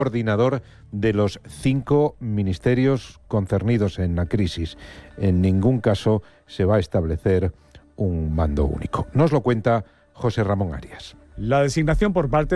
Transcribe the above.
coordinador de los 5 ministerios concernidos en la crisis. En ningún caso se va a establecer un mando único. Nos lo cuenta José Ramón Arias. La designación por parte